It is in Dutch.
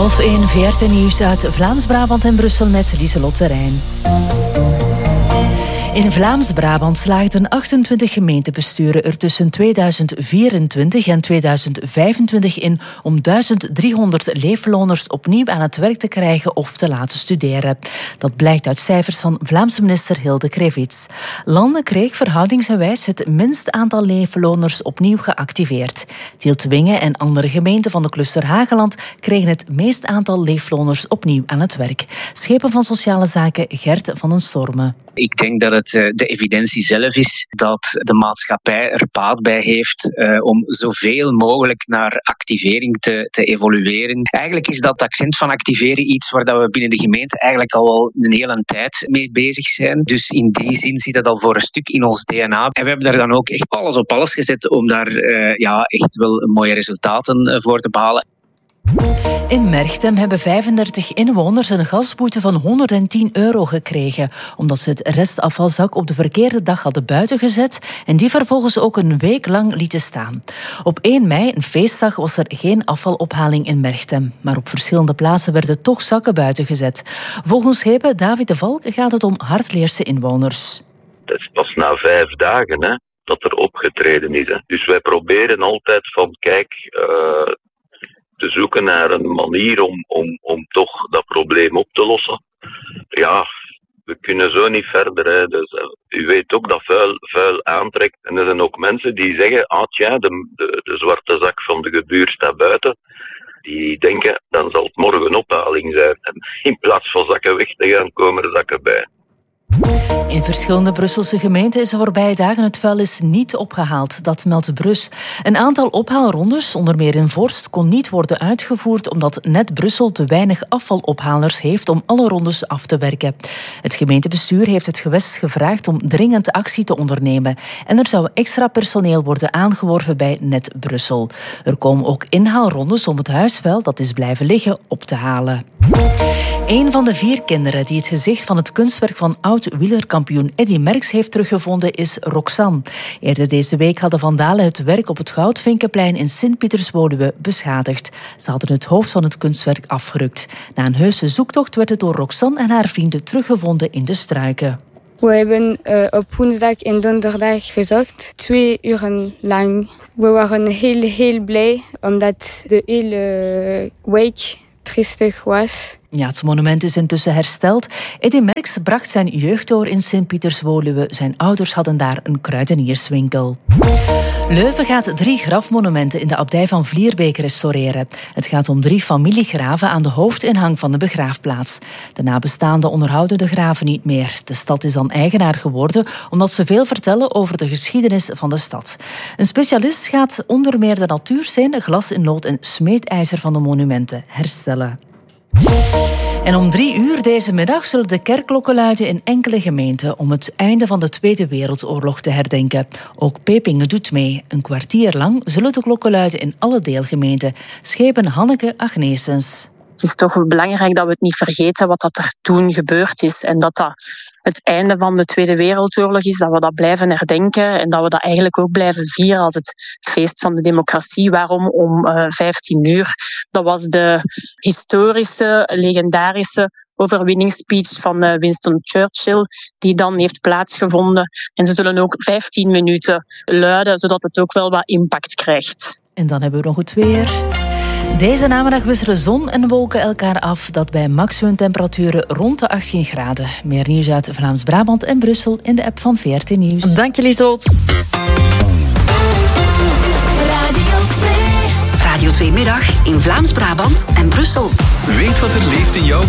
12:01 VRT Nieuws uit Vlaams-Brabant en Brussel met Lieselotte Rijn. In Vlaams-Brabant slaagden 28 gemeentebesturen er tussen 2024 en 2025 in om 1300 leefloners opnieuw aan het werk te krijgen of te laten studeren. Dat blijkt uit cijfers van Vlaamse minister Hilde Krevits. Landen kreeg verhoudingsgewijs het minst aantal leefloners opnieuw geactiveerd. Tieltwingen en andere gemeenten van de cluster Hageland kregen het meest aantal leefloners opnieuw aan het werk. Schepen van Sociale Zaken Gert van den Stormen. Ik denk dat het de evidentie zelf is dat de maatschappij er baat bij heeft om zoveel mogelijk naar activering te evolueren. Eigenlijk is dat accent van activeren iets waar dat we binnen de gemeente eigenlijk al wel een hele tijd mee bezig zijn. Dus in die zin zit dat al voor een stuk in ons DNA. En we hebben daar dan ook echt alles op alles gezet om daar echt wel mooie resultaten voor te behalen. In Merchtem hebben 35 inwoners een gasboete van €110 gekregen, omdat ze het restafvalzak op de verkeerde dag hadden buiten gezet en die vervolgens ook een week lang lieten staan. Op 1 mei, een feestdag, was er geen afvalophaling in Merchtem, maar op verschillende plaatsen werden toch zakken buiten gezet. Volgens schepen David de Valk gaat het om Hardleerse inwoners. Het is pas na 5 dagen dat er opgetreden is. Dus wij proberen altijd van, te zoeken naar een manier om toch dat probleem op te lossen. Ja, we kunnen zo niet verder. Dus, u weet ook dat vuil aantrekt. En er zijn ook mensen die zeggen, de zwarte zak van de gebuur staat buiten. Die denken, dan zal het morgen ophaling zijn. En in plaats van zakken weg te gaan, komen er zakken bij. In verschillende Brusselse gemeenten is de voorbije dagen het vuil is niet opgehaald. Dat meldt Brus. Een aantal ophaalrondes, onder meer in Vorst, kon niet worden uitgevoerd omdat net Brussel te weinig afvalophalers heeft om alle rondes af te werken. Het gemeentebestuur heeft het gewest gevraagd om dringend actie te ondernemen. En er zou extra personeel worden aangeworven bij net Brussel. Er komen ook inhaalrondes om het huisvuil dat is blijven liggen op te halen. Een van de 4 kinderen die het gezicht van het kunstwerk van oud-wielerkampioen Eddy Merckx heeft teruggevonden is Roxanne. Eerder deze week hadden vandalen het werk op het Goudvinkenplein in Sint-Pieterswoluwe beschadigd. Ze hadden het hoofd van het kunstwerk afgerukt. Na een heuse zoektocht werd het door Roxanne en haar vrienden teruggevonden in de struiken. We hebben op woensdag en donderdag gezocht, 2 uren lang. We waren heel blij, omdat de hele week triestig was. Ja, het monument is intussen hersteld. Eddy Merckx bracht zijn jeugd door in Sint-Pieterswoluwe. Zijn ouders hadden daar een kruidenierswinkel. Leuven gaat 3 grafmonumenten in de abdij van Vlierbeek restaureren. Het gaat om 3 familiegraven aan de hoofdingang van de begraafplaats. De nabestaanden onderhouden de graven niet meer. De stad is dan eigenaar geworden omdat ze veel vertellen over de geschiedenis van de stad. Een specialist gaat onder meer de natuursteen, glas in lood en smeedijzer van de monumenten herstellen. En om 3 uur deze middag zullen de kerkklokken luiden in enkele gemeenten om het einde van de Tweede Wereldoorlog te herdenken. Ook Pepingen doet mee. Een kwartier lang zullen de klokken luiden in alle deelgemeenten. Schepen Hanneke Agnesens. Het is toch belangrijk dat we het niet vergeten wat dat er toen gebeurd is. En dat het einde van de Tweede Wereldoorlog is, dat we dat blijven herdenken. En dat we dat eigenlijk ook blijven vieren als het feest van de democratie. Waarom? Om 15 uur. Dat was de historische, legendarische overwinningsspeech van Winston Churchill, die dan heeft plaatsgevonden. En ze zullen ook 15 minuten luiden, zodat het ook wel wat impact krijgt. En dan hebben we nog het weer. Deze namiddag wisselen zon en wolken elkaar af. Dat bij maximumtemperaturen rond de 18 graden. Meer nieuws uit Vlaams-Brabant en Brussel in de app van VRT Nieuws. Dank je, Lieselotte. Radio 2 Middag in Vlaams-Brabant en Brussel. Weet wat er leeft in jouw